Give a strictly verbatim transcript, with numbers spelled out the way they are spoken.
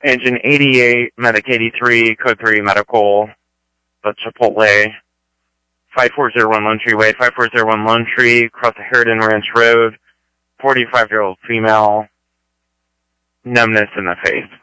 Engine eighty-eight, Medic eighty-three, Code three Medical, the Chipotle, five four zero one Lone Tree Way, five four zero one Lone Tree, across the Harridan Ranch Road, forty-five-year-old female, numbness in the face.